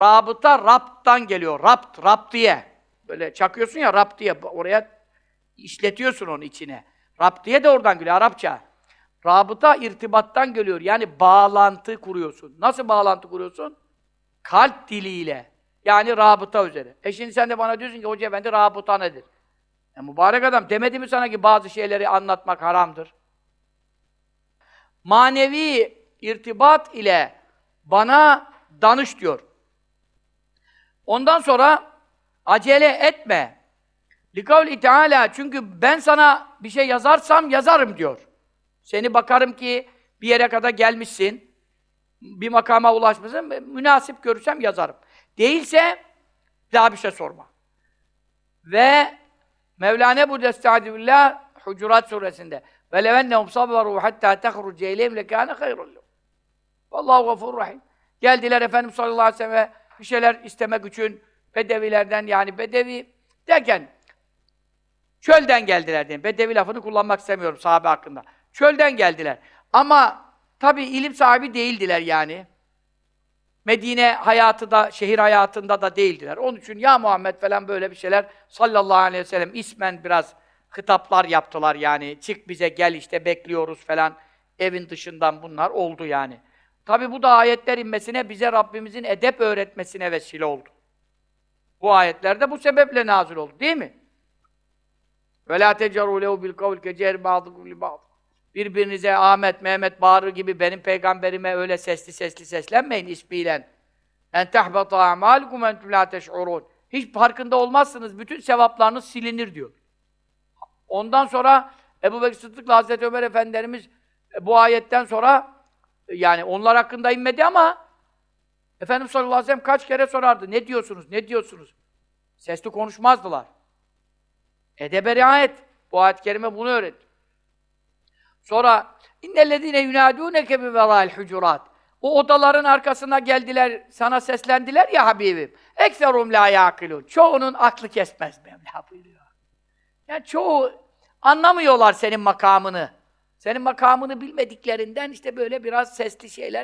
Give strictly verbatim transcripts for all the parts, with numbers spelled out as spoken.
Rabıta, rapttan geliyor. Rapt, raptiye. Böyle çakıyorsun ya raptiye, oraya işletiyorsun onun içine. Raptiye de oradan geliyor, Arapça. Rabıta, irtibattan geliyor. Yani bağlantı kuruyorsun. Nasıl bağlantı kuruyorsun? Kalp diliyle. Yani rabıta üzere. E şimdi sen de bana diyorsun ki, Hoca Efendi, rabıta nedir? E mübarek adam, demedi mi sana ki bazı şeyleri anlatmak haramdır? Manevi irtibat ile bana danış diyor. Ondan sonra acele etme. Likavli Teala, çünkü ben sana bir şey yazarsam yazarım diyor. Seni bakarım ki bir yere kadar gelmişsin, bir makama ulaşmışsın, münasip görürsem yazarım. Değilse daha bir şey sorma. Ve Mevlana burada estaizu billah Hucurat suresinde ve levennehum sabaru hatta tehruce ileyhim lekâne hayrun lehum. Vallahu gafurur rahim. Geldiler Efendimiz sallallahu aleyhi ve selleme bir şeyler istemek için Bedevilerden, yani Bedevi derken çölden geldiler diyeyim. Bedevi lafını kullanmak istemiyorum sahabe hakkında. Çölden geldiler. Ama tabii ilim sahibi değildiler yani. Medine hayatı da, şehir hayatında da değildiler. Onun için ya Muhammed falan böyle bir şeyler sallallahu aleyhi ve sellem ismen biraz hitaplar yaptılar yani. Çık bize gel işte bekliyoruz falan. Evin dışından bunlar oldu yani. Tabii bu da ayetler inmesine, bize Rabbimizin edep öğretmesine vesile oldu. Bu ayetler de bu sebeple nazil oldu değil mi? وَلَا تَجَرُوا لَهُ بِالْقَوْلِ كَجَهْرِ بَعْضُكُمْ لِبَعْضٍ. Birbirinize Ahmet, Mehmet bağırır gibi benim peygamberime öyle sesli sesli seslenmeyin ismiyle. اَنْ تَحْبَطَ اَعْمَالُكُمْ اَنْتُمْ لَا تَشْعُرُونَ. Hiç farkında olmazsınız, bütün sevaplarınız silinir diyor. Ondan sonra Ebu Bekir Sıddık'la Hazreti Ömer Efendilerimiz bu ayetten sonra, yani onlar hakkında inmedi ama Efendimiz sallallahu aleyhi ve sellem kaç kere sorardı. Ne diyorsunuz, ne diyorsunuz? Sesli konuşmazdılar. Edebe riayet. Bu ayet-i kerime bunu öğretti. Sonra innellezîne yunâdûneke biverâil hucurat. O odaların arkasına geldiler, sana seslendiler ya Habibim. Ekserum lâ yâkilûn. Çoğunun aklı kesmez Mevla buyuruyor. Yani çoğu anlamıyorlar senin makamını. Senin makamını bilmediklerinden işte böyle biraz sesli şeyler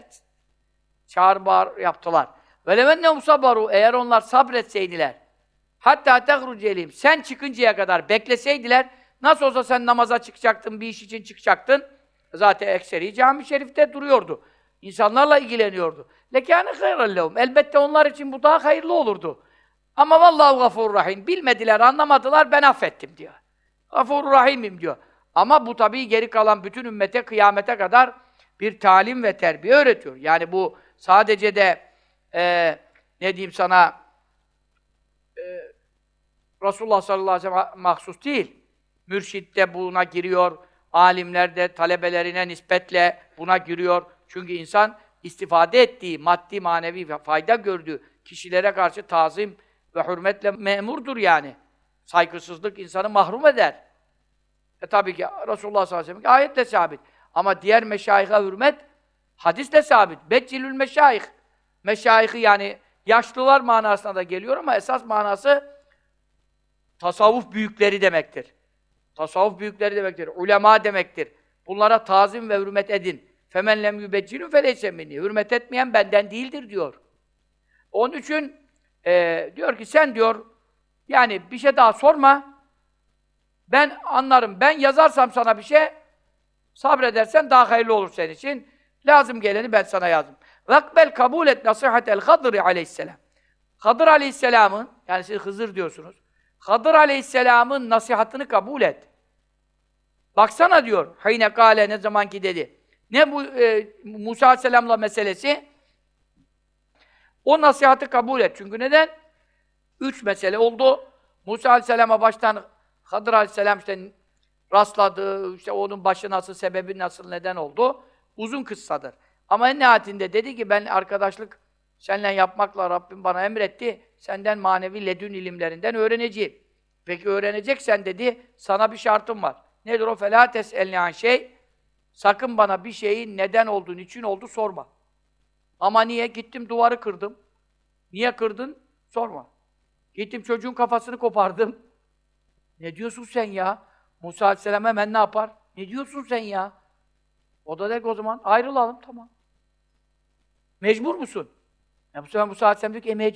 çağır bağır yaptılar. وَلَوَنَّهُمْ صَبَرُوا. Eğer onlar sabretseydiler, hatta tehrucelihim, sen çıkıncaya kadar bekleseydiler, nasıl olsa sen namaza çıkacaktın, bir iş için çıkacaktın, zaten ekseri cami-i şerifte duruyordu. İnsanlarla ilgileniyordu. lekâne hayran lehum. Elbette onlar için bu daha hayırlı olurdu. Ama vallahu gafurur rahim. Bilmediler, anlamadılar, ben affettim diyor. Gafurur rahimim diyor. Ama bu tabii geri kalan bütün ümmete kıyamete kadar bir talim ve terbiye öğretiyor. Yani bu sadece de e, ne diyeyim sana e, Resulullah sallallahu aleyhi ve sellem mahsus değil. Mürşid de buna giriyor. Alimler de talebelerine nispetle buna giriyor. Çünkü insan istifade ettiği, maddi manevi fayda gördüğü kişilere karşı tazim ve hürmetle memurdur yani. Saygısızlık insanı mahrum eder. E tabii ki Resulullah sallallahu aleyhi ve sellem ayetle sabit. Ama diğer meşayih'e hürmet hadisle sabit. Beccilül meşayih. Meşayihi yani yaşlılar manasına da geliyor ama esas manası tasavvuf büyükleri demektir. Tasavvuf büyükleri demektir. Ulema demektir. Bunlara tazim ve hürmet edin. Femen lem yubeccilü feleyse minni. Hürmet etmeyen benden değildir diyor. Onun için e, diyor ki sen diyor yani bir şey daha sorma. Ben anlarım. Ben yazarsam sana bir şey sabredersen daha hayırlı olur senin için. Lazım geleni ben sana yazdım. Vakbel kabul et nasihatel Hıdır aleyhisselam. Hıdır aleyhisselamın, yani siz Hızır diyorsunuz. Hıdır aleyhisselamın nasihatını kabul et. Baksana diyor. Hayne kâle ne zamanki dedi. Ne bu e, Musa aleyhisselamla meselesi? O nasihatı kabul et. Çünkü neden? Üç mesele oldu. Musa aleyhisselama baştan Hıdır aleyhisselam işte rastladı, işte onun başı nasıl, sebebi nasıl, neden oldu? Uzun kıssadır. Ama en nihayetinde dedi ki ben arkadaşlık seninle yapmakla Rabbim bana emretti. Senden manevi ledün ilimlerinden öğreneceğim. Peki öğreneceksen dedi, sana bir şartım var. Nedir o? فَلَا تَسْأَلْنِ عَنْ şey. Sakın bana bir şeyin neden olduğu, niçin oldu sorma. Ama niye? Gittim duvarı kırdım. Niye kırdın? Sorma. Gittim çocuğun kafasını kopardım. Ne diyorsun sen ya? Musa aleyhisselam hemen ne yapar? Ne diyorsun sen ya? O da der ki o zaman ayrılalım, tamam. Mecbur musun? Ya bu sefer Musa Aleyhisselam diyor ki, e